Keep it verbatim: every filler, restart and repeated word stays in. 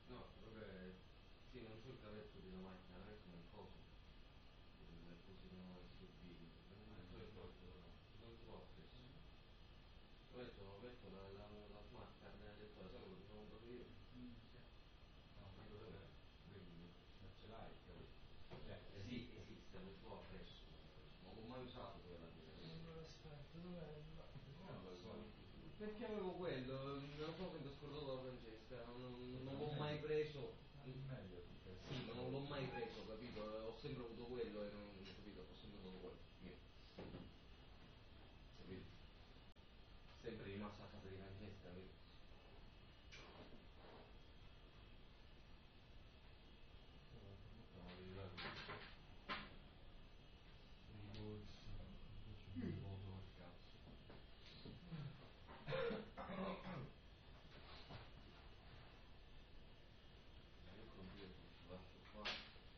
No, vabbè, sì, non so il cavetto di una macchina, non è come il coso. Il cosino S U V, non so il coso, non si può appresso. Ho detto, ho detto la, la, la smart card nella lettura, sai quello che non lo io? Mm, sì. No, ma dov'è? Non ce l'hai, capito? Cioè, eh sì, esiste, non si può appresso. Non l'ho mai usato quella cosa. Allora aspetta, dov'è? non lo so. Perché avevo quello, non so se mi ho scordato la Francesca, non, non l'ho mai preso. Meglio Sì, ma non l'ho mai preso, capito? Ho sempre avuto quello e non capito, ho sempre avuto quello. Niente. Capito? Sempre rimasto a casa di Francesca, capito?